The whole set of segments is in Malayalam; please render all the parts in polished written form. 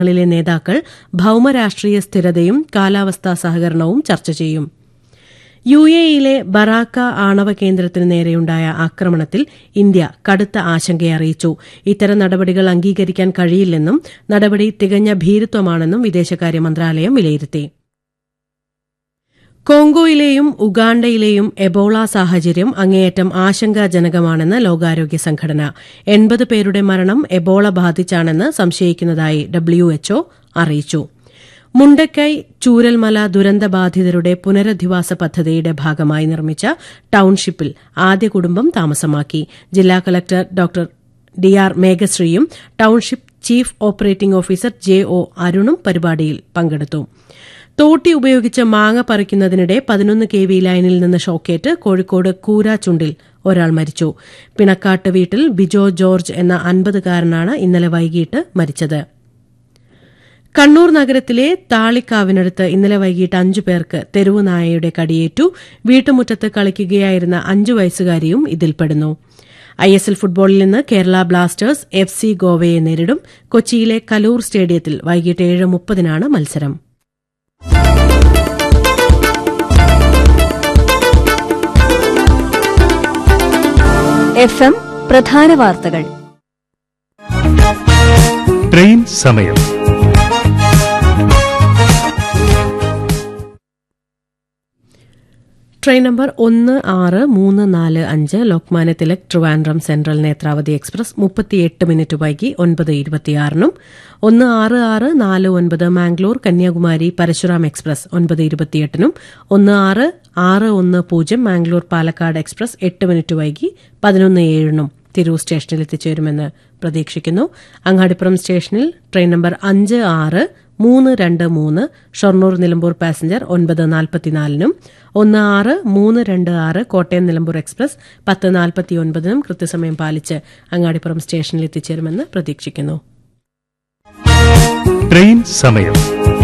ങ്ങളിലെ നേതാക്കൾ ഭൌമരാഷ്ട്രീയ സ്ഥിരതയും കാലാവസ്ഥാ സഹകരണവും ചർച്ച ചെയ്യും. യുഎഇയിലെ ബറാക്ക ആണവ കേന്ദ്രത്തിന് നേരെയുണ്ടായ ആക്രമണത്തിൽ ഇന്ത്യ കടുത്ത ആശങ്കയറിയിച്ചു. ഇത്തരം നടപടികൾ അംഗീകരിക്കാൻ കഴിയില്ലെന്നും നടപടി തികഞ്ഞ ഭീരുത്വമാണെന്നും വിദേശകാര്യ മന്ത്രാലയം വിലയിരുത്തി. കോങ്കോയിലെയും ഉഗാണ്ടയിലെയും എബോള സാഹചര്യം അങ്ങേയറ്റം ആശങ്കാജനകമാണെന്ന് ലോകാരോഗ്യ സംഘടന. 80 പേരുടെ മരണം എബോള ബാധിച്ചാണെന്ന് സംശയിക്കുന്നതായി WHO അറിയിച്ചു. മുണ്ടക്കൈ ചൂരൽമല ദുരന്തബാധിതരുടെ പുനരധിവാസ പദ്ധതിയുടെ ഭാഗമായി നിർമ്മിച്ച ടൌൺഷിപ്പിൽ ആദ്യ കുടുംബം താമസമാക്കി. ജില്ലാ collector doctor DR മേഘശ്രീയും township chief operating officer JO അരുണും പരിപാടിയിൽ പങ്കെടുത്തു. തോട്ടി ഉപയോഗിച്ച് മാങ്ങ പറിക്കുന്നതിനിടെ 11 kV ലൈനിൽ നിന്ന് ഷോക്കേറ്റ് കോഴിക്കോട് കൂരാച്ചുണ്ടിൽ ഒരാൾ മരിച്ചു. പിണക്കാട്ട് വീട്ടിൽ ബിജോ ജോർജ് എന്ന 50-കാരനാണ് ഇന്നലെ വൈകിട്ട് മരിച്ചത്. കണ്ണൂർ നഗരത്തിലെ താളിക്കാവിനടുത്ത് ഇന്നലെ വൈകിട്ട് 5 പേർക്ക് തെരുവുനായയുടെ കടിയേറ്റു. വീട്ടുമുറ്റത്ത് കളിക്കുകയായിരുന്ന 5 വയസ്സുകാരിയും ഇതിൽപ്പെടുന്നു. ISL ഫുട്ബോളിൽ നിന്ന് കേരള ബ്ലാസ്റ്റേഴ്സ് FC ഗോവയെ നേരിടും. കൊച്ചിയിലെ കലൂർ സ്റ്റേഡിയത്തിൽ വൈകിട്ട് 7:30-നാണ് മത്സരം. FM പ്രധാന വാർത്തകൾ. ട്രെയിൻ സമയം. Train number 16345 Lokmanya Tilak Trivandrum central Netravati express 38 minute വൈകി 9:26-നും 1649 Mangalore Kanyakumari Parasuram express 9:28-നും 1660 Mangalore Palakkad express 8 minute വൈകി 11:07-നും തിരൂർ സ്റ്റേഷനിൽ എത്തിച്ചേരുമെന്ന് പ്രതീക്ഷിക്കുന്നു. അങ്ങാടിപ്പുറം സ്റ്റേഷനിൽ train number 56323 Shoranur Nilambur passenger 9:44-നും 16326 Kottayam Nilambur express 10:49-നും കൃത്യസമയം പാലിച്ച് അങ്ങാടിപ്പുറം സ്റ്റേഷനിൽ എത്തിച്ചേരുമെന്ന് പ്രതീക്ഷിക്കുന്നു. ട്രെയിൻ സമയം.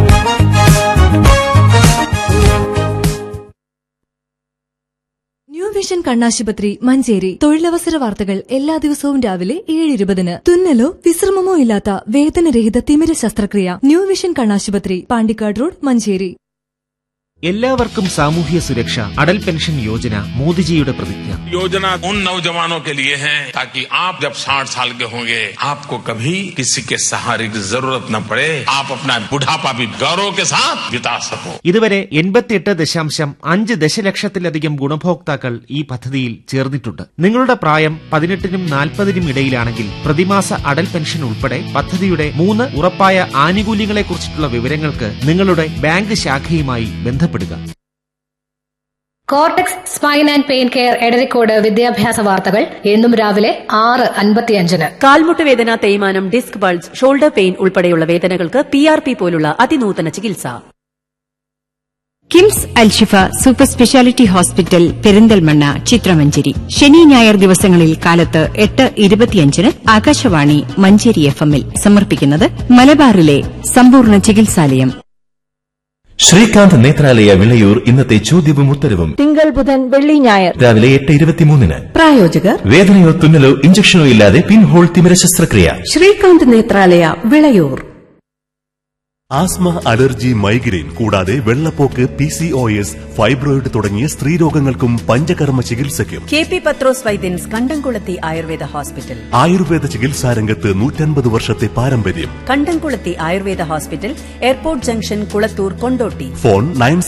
ന്യൂ വിഷൻ കണ്ണാശുപത്രി മഞ്ചേരി. തൊഴിലവസര വാർത്തകൾ എല്ലാ ദിവസവും രാവിലെ 7:20-ന്. തുന്നലോ വിശ്രമമോ ഇല്ലാത്ത വേദനരഹിത തിമിര ശസ്ത്രക്രിയ. ന്യൂ വിഷൻ കണ്ണാശുപത്രി, പാണ്ടിക്കാട് റോഡ്, മഞ്ചേരി. എല്ലാവർക്കും സാമൂഹ്യ സുരക്ഷ. അടൽ പെൻഷൻ യോജന മോദിജിയുടെ പ്രതിജ്ഞ. योजना उन नौजवानों के लिए है ताकि आप जब 60 साल के होंगे आपको कभी किसी के सहारे की जरूरत न पड़े. आप अपना बुढ़ापा भी गौरव के साथ बिता सको. ഇതുവരെ 88.5 ദശലക്ഷത്തിലധികം ഗുണഭോക്താക്കൾ ഈ പദ്ധതിയിൽ ചേർന്നിട്ടുണ്ട്. നിങ്ങളുടെ പ്രായം 18-നും 40-നും ഇടയിലാണെങ്കിൽ പ്രതിമാസ അടൽ പെൻഷൻ ഉൾപ്പെടെ പദ്ധതിയുടെ 3 ഉറപ്പായ ആനുകൂല്യങ്ങളെക്കുറിച്ചിട്ടുള്ള വിവരങ്ങൾക്ക് നിങ്ങളുടെ ബാങ്ക് ശാഖയുമായി ബന്ധപ്പെടുക. Cortex spine and pain care Edarikode വിദ്യാഭ്യാസ വാർത്തകൾ എന്നും രാവിലെ 6:55-ന്. കാൽമുട്ട് വേദന, തേയ്മാനം, ഡിസ്ക് ബൾജ്, ഷോൾഡർ പെയിൻ ഉൾപ്പെടെയുള്ള വേദനകൾക്ക് PRP പോലുള്ള അതിനൂതന ചികിത്സ. KIMS Alshifa super speciality hospital Perinthalmanna, ചിത്രമഞ്ചേരി. ശനി ഞായർ ദിവസങ്ങളിൽ കാലത്ത് 8:25-ന് ആകാശവാണി മഞ്ചേരി FM-ൽ സമർപ്പിക്കുന്നത് മലബാറിലെ സമ്പൂർണ്ണ ചികിത്സാലയം. ശ്രീകാന്ത് നേത്രാലയ വിളയൂർ ഇന്നത്തെ ചോദ്യവും ഉത്തരവും തിങ്കൾ, ബുധൻ, വെള്ളി, ഞായർ രാവിലെ 8:23-ന്. പ്രായോജകർ വേദനയോ തുന്നലോ ഇഞ്ചക്ഷനോ ഇല്ലാതെ പിൻഹോൾ തിമിര ശസ്ത്രക്രിയ. Srikanth Nethralaya Vilayur. Asthma, allergy, migraine കൂടാതെ വെള്ളപ്പോക്ക്, PCOS, ഫൈബ്രോയിഡ് തുടങ്ങിയ സ്ത്രീരോഗങ്ങൾക്കും പഞ്ചകർമ്മ ചികിത്സയ്ക്കും KP പത്രോസ് വൈദ്യൻസ് കണ്ടംകുളത്തി ആയുർവേദ ഹോസ്പിറ്റൽ. ആയുർവേദ ചികിത്സാരംഗത്ത് 150 വർഷത്തെ പാരമ്പര്യം. കണ്ടംകുളത്തി Ayurveda hospital, airport junction, Kulathur, Kondotty. Phone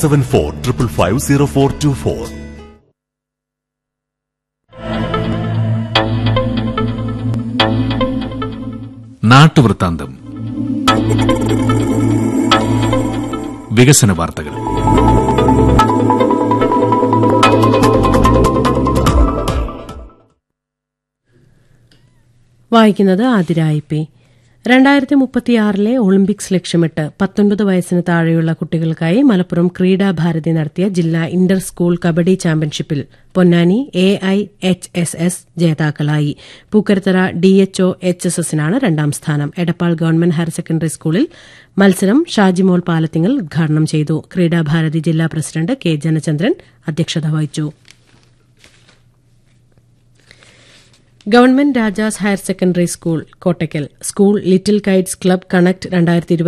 9745550424. നാട്ടുവൃത്താന്തം. വികസന വാർത്തകൾ. വായിക്കുന്നത് ആതിരായിപ്പി. 2036 ഒളിമ്പിക്സ് ലക്ഷ്യമിട്ട് 19 വയസ്സിന് താഴെയുള്ള കുട്ടികൾക്കായി മലപ്പുറം ക്രീഡാഭാരതി നടത്തിയ ജില്ലാ ഇന്റർ സ്കൂൾ കബഡി ചാമ്പ്യൻഷിപ്പിൽ പൊന്നാനി AIHSS ജേതാക്കളായി. പൂക്കരത്തറ DHO HSS-നാണ് 2ാം സ്ഥാനം. എടപ്പാൾ ഗവൺമെന്റ് ഹയർ സെക്കൻഡറി സ്കൂളിൽ മത്സരം ഷാജിമോൾ പാലത്തിങ്ങൽ ഉദ്ഘാടനം ചെയ്തു. ക്രീഡാഭാരതി ജില്ലാ പ്രസിഡന്റ് K ജനചന്ദ്രൻ അധ്യക്ഷത വഹിച്ചു. Government Rajas higher secondary school Kottakkal, school little Kites club connect 2020